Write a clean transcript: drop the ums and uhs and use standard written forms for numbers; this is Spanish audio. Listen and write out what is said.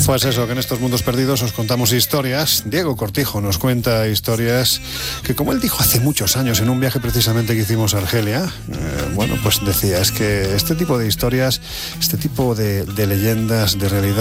Pues eso, que en estos mundos perdidos os contamos historias. Diego Cortijo nos cuenta historias que, como él dijo hace muchos años en un viaje precisamente que hicimos a Argelia, pues decía, es que este tipo de historias, este tipo de leyendas, de realidad,